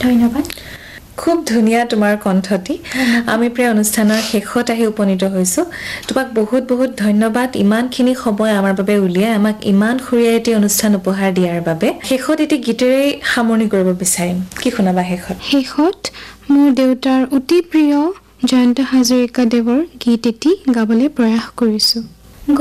ধন্যবাদ। খুব ধুনীয়া তোমাৰ কণ্ঠটি। আমি প্ৰায় অনুষ্ঠানৰ শেষত আহি উপনীত হৈছোঁ। তোমাক বহুত বহুত ধন্যবাদ ইমানখিনি সময় আমাৰ বাবে উলিয়াই আমাক ইমান সুৰীয়া এটি অনুষ্ঠান উপহাৰ দিয়াৰ বাবে। শেষত এটি গীতেৰেই সামৰণি কৰিব বিচাৰিম। কি শুনাবা শেষত? শেষত মোৰ দেউতাৰ অতি প্ৰিয় জয়ন্ত হাজৰিকা দেৱৰ গীত এটি গাবলৈ প্ৰয়াস কৰিছোঁ।